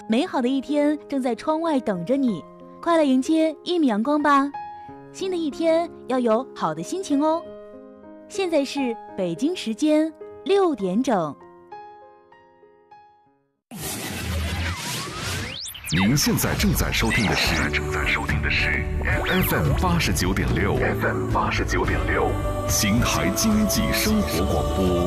美好的一天正在窗外等着你，快来迎接1米阳光吧！新的一天要有好的心情哦。现在是北京时间6点整。 您现在正在收听的是 FM 89.6， FM 89.6，邢台经济生活广播。